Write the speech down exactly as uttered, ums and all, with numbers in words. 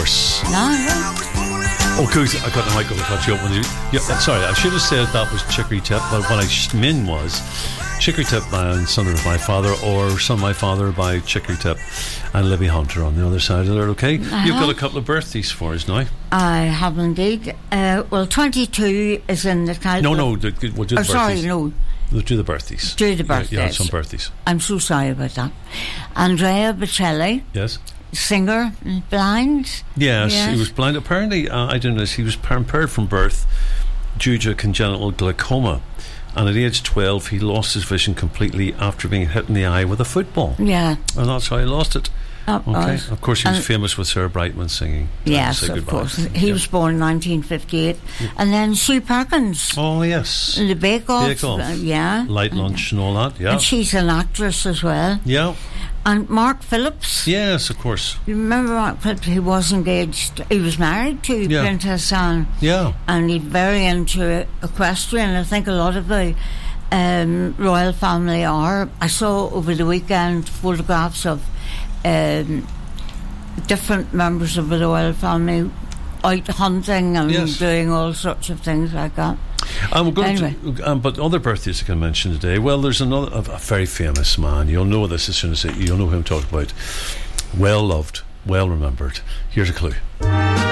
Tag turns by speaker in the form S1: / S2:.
S1: course.
S2: No.
S1: Oh, good. I got the mic over touch you up when you. Yeah, sorry, I should have said that was Chicory Tip, but what I mean was Chicory Tip by Son of My Father, or Son of My Father by Chicory Tip, and Libby Hunter on the other side of it. Okay,
S2: uh-huh.
S1: You've got a couple of birthdays for us now.
S2: I have indeed. Uh, well, twenty-two is in the title.
S1: No, no, the, we'll do the
S2: oh,
S1: birthdays.
S2: Sorry, no.
S1: We'll do the birthdays.
S2: Do the birthdays.
S1: Yeah, yeah, some birthdays.
S2: I'm so sorry about that. Andrea Bocelli.
S1: Yes.
S2: Singer, blind.
S1: Yes,
S2: yes.
S1: He was blind. Apparently, uh, I didn't know this, he was impaired from birth due to congenital glaucoma. And at age twelve, he lost his vision completely after being hit in the eye with a football.
S2: Yeah.
S1: And that's how he lost it.
S2: Uh,
S1: okay.
S2: was.
S1: Of course, he was
S2: and
S1: famous with Sarah Brightman singing.
S2: Yes, of
S1: goodbye.
S2: course. He
S1: yeah.
S2: was born in nineteen fifty-eight. Yeah. And then Sue Perkins.
S1: Oh, yes.
S2: The Bake Off.
S1: Bake Off.
S2: Uh, yeah.
S1: Light Lunch and all that, yeah.
S2: And she's an actress as well.
S1: Yeah.
S2: And Mark Phillips.
S1: Yes, of course.
S2: You remember Mark Phillips? He was engaged. He was married to
S1: yeah.
S2: Princess Anne.
S1: Yeah.
S2: And he's very into equestrian. I think a lot of the um, royal family are. I saw over the weekend photographs of um, different members of the royal family out hunting and
S1: yes.
S2: doing all sorts of things like that.
S1: Um, we're going
S2: anyway.
S1: to, um, but other birthdays I can mention today. Well, there's another a, a very famous man. You'll know this as soon as it, you'll know who I'm talking about. Well loved, well remembered. Here's a clue.